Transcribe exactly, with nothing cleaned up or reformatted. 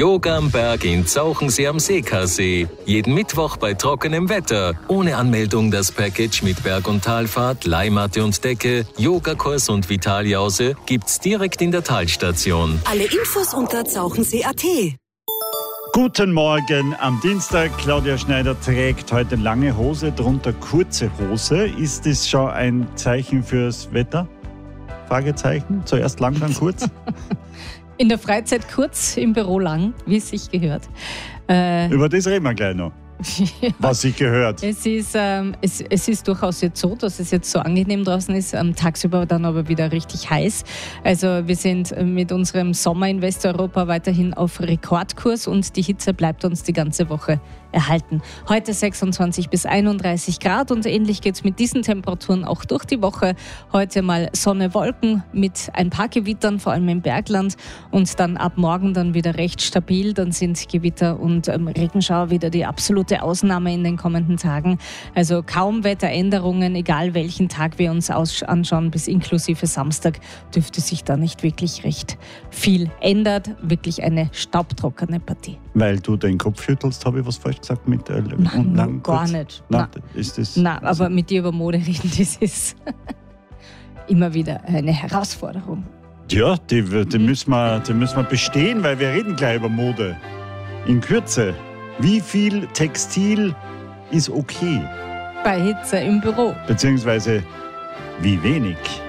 Yoga am Berg in Zauchensee am Seekasee. Jeden Mittwoch bei trockenem Wetter. Ohne Anmeldung das Package mit Berg- und Talfahrt, Leihmatte und Decke, Yogakurs und Vitaljause gibt's direkt in der Talstation. Alle Infos unter zauchensee punkt at. Guten Morgen am Dienstag. Claudia Schneider trägt heute lange Hose, drunter kurze Hose. Ist das schon ein Zeichen fürs Wetter? Fragezeichen. Zuerst lang, dann kurz. In der Freizeit kurz, im Büro lang, wie es sich gehört. Äh, Über das reden wir gleich noch. Ja. Was sich gehört. Es ist, ähm, es, es ist durchaus jetzt so, dass es jetzt so angenehm draußen ist, ähm, tagsüber dann aber wieder richtig heiß. Also wir sind mit unserem Sommer in Westeuropa weiterhin auf Rekordkurs und die Hitze bleibt uns die ganze Woche erhalten. Heute sechsundzwanzig bis einunddreißig Grad und ähnlich geht es mit diesen Temperaturen auch durch die Woche. Heute mal Sonne, Wolken mit ein paar Gewittern, vor allem im Bergland, und dann ab morgen dann wieder recht stabil. Dann sind Gewitter und ähm, Regenschauer wieder die absolute Ausnahme in den kommenden Tagen. Also kaum Wetteränderungen, egal welchen Tag wir uns aus- anschauen, bis inklusive Samstag dürfte sich da nicht wirklich recht viel ändert. Wirklich eine staubtrockene Partie. Weil du den Kopf schüttelst, habe ich was falsch gesagt mit äh, Nein, lang, gar kurz? nicht. Nein, Nein. ist das, Nein, also aber mit dir über Mode reden, das ist immer wieder eine Herausforderung. Ja, die, die, müssen wir, die müssen wir bestehen, weil wir reden gleich über Mode. In Kürze. Wie viel Textil ist okay? Bei Hitze im Büro. Beziehungsweise wie wenig?